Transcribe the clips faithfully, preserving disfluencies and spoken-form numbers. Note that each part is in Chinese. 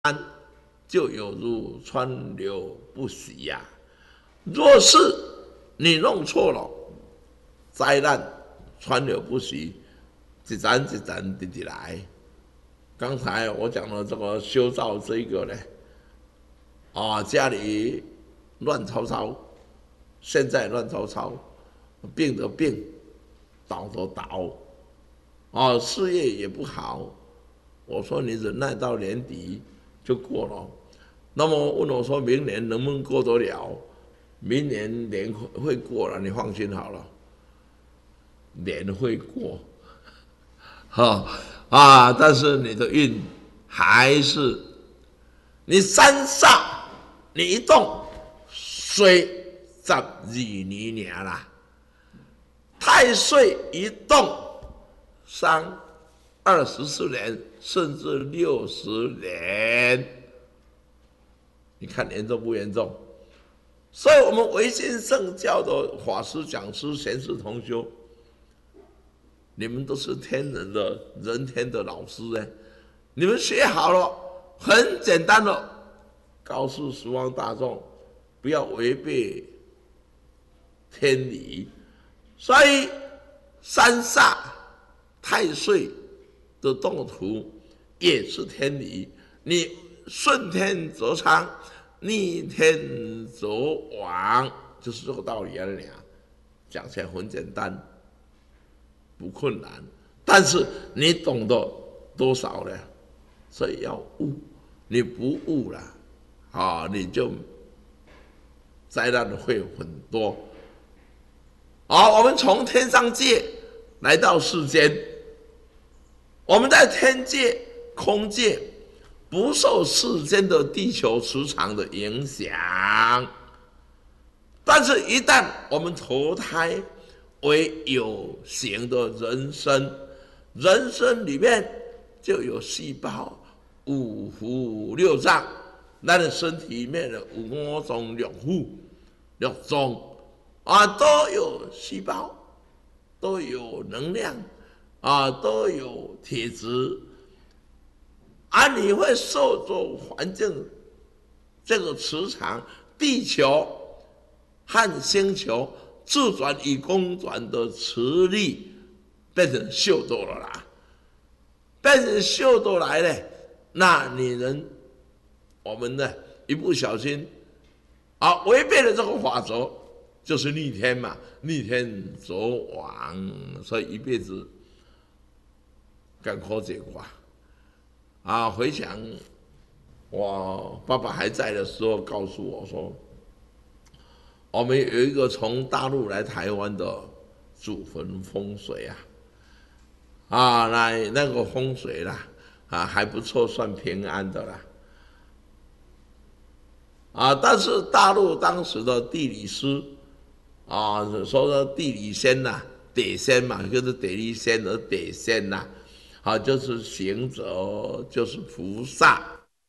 就有如川流不息呀、啊。若是你弄错了，灾难川流不息，一盏一盏直直来。刚才我讲的这个修造这一个呢，啊，家里乱糟糟，现在乱糟糟，病的病，倒的倒，啊，事业也不好。我说你忍耐到年底就过了。那么问我说明年能不能过得了？明年年会过了，你放心好了，年会过，哈啊！但是你的运还是，你三煞你一动，水十二年年啦，太岁一动，三二十四年，甚至六十年。你看严重不严重？所以我们维新圣教的法师、讲师、贤士同修，你们都是天人的人天的老师呢。你们学好了，很简单的告诉十方大众，不要违背天理。所以三煞太岁的动土也是天理，你顺天则昌，逆天则亡，就是这个道理而已啊。讲起来很简单，不困难，但是你懂得多少呢？所以要悟，你不悟了，啊，你就灾难会很多。好，我们从天上界来到世间，我们在天界、空界不受世间的地球磁场的影响，但是一旦我们投胎为有形的人生，人生里面就有细胞，五腑六脏，咱的身体里面的有五脏六腑六脏啊，都有细胞，都有能量啊，都有铁质啊，你会受着环境这个磁场，地球和星球自转与公转的磁力变成秀逗了啦，变成秀逗来了，那你人我们呢一不小心啊违背了这个法则，就是逆天嘛，逆天则亡，所以一辈子干苦这瓜啊！回想我爸爸还在的时候，告诉我说，我们有一个从大陆来台湾的祖坟风水啊，啊，那那个风水啦，啊还不错，算平安的啦。啊，但是大陆当时的地理师啊，说的地理仙呐、啊，地仙嘛，就是地理仙和地仙呐、啊，啊，就是行者，就是菩萨。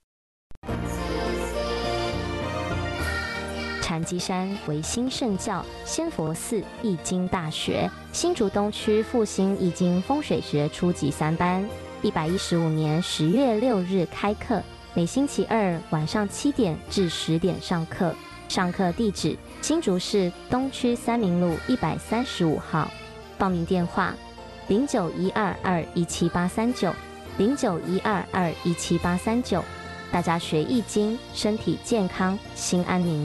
禅机山维新圣教仙佛寺易经大学，新竹东区复兴易经风水学初级三班，一百一十五年十月六日开课，每星期二晚上七点至十点上课。上课地址：新竹市东区三民路一百三十五号。报名电话：零九一二二一七八三九，零九一二二一七八三九。大家学易经，身体健康，心安宁。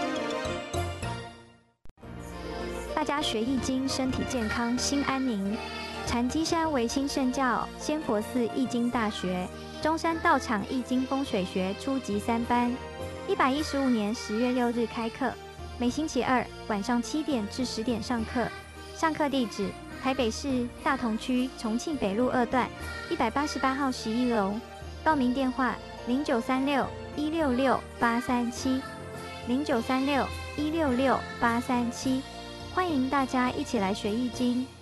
大家学易经，身体健康，心安宁。禅机山维新圣教仙佛寺易经大学，中山道场易经风水学初级三班，一百一十五年十月六日开课，每星期二晚上七点至十点上课。上课地址：台北市大同区重庆北路二段一百八十八号十一楼。报名电话：零九三六一六六八三七，零九三六一六六八三七。欢迎大家一起来学易经。